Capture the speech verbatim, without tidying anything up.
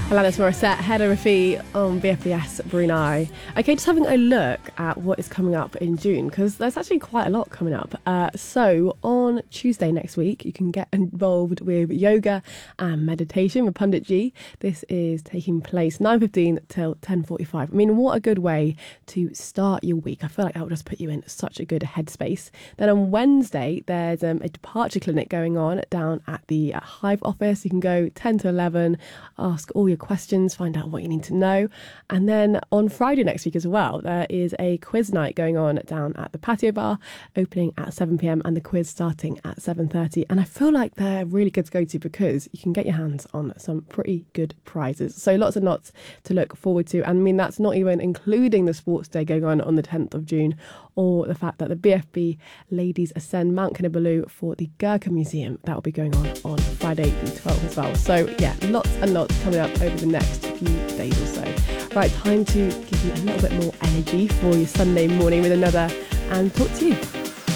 Alanis Morissette, Heather Rafi on B F B S Brunei. Okay, just having a look at what is coming up in June, because there's actually quite a lot coming up. Uh, so on Tuesday next week, you can get involved with yoga and meditation with Pundit G. This is taking place nine fifteen till ten forty-five. I mean, what a good way to start your week. I feel like that will just put you in such a good headspace. Then on Wednesday, there's um, a departure clinic going on down at the uh, Hive office. You can go ten to eleven, ask all your questions, find out what you need to know. And then on Friday next week as well, there is a quiz night going on down at the Patio Bar, opening at seven p.m. and the quiz starting at seven thirty. And I feel like they're really good to go to because you can get your hands on some pretty good prizes. So lots and lots to look forward to. And I mean, that's not even including the sports day going on on the tenth of June, or the fact that the B F B ladies ascend Mount Kinabalu for the Gurkha Museum. That will be going on on Friday the twelfth as well. So yeah, lots and lots coming up over the next few days or so. Right, time to give you a little bit more energy for your Sunday morning with another and talk to you.